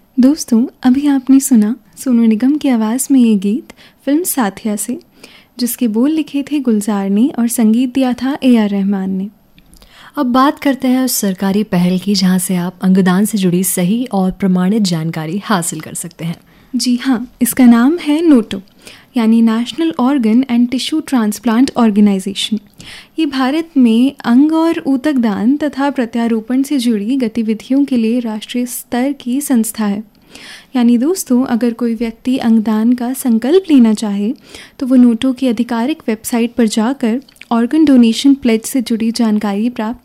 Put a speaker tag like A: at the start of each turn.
A: दोस्तों, अभी आपने सुना सोनू निगम की आवाज़ में ये गीत फिल्म साथिया से, जिसके बोल लिखे थे गुलजार ने और संगीत दिया था AR रहमान ने।
B: अब बात करते हैं उस सरकारी पहल की जहां से आप अंगदान से जुड़ी सही और प्रमाणित जानकारी हासिल कर सकते हैं।
A: जी हाँ, इसका नाम है नोटो, यानी national organ and tissue transplant organisation. ये भारत में अंग और ऊतक दान तथा प्रत्यारोपण से जुड़ी गतिविधियों के लिए राष्ट्रीय स्तर की संस्था है। यानी दोस्तों, अगर कोई व्यक्ति अंगदान का संकल्प लेना चाहे तो वो नोटो की आधिकारिक वेबसाइट पर जाकर ऑर्गन डोनेशन प्लेज से जुड़ी जानकारी प्राप्त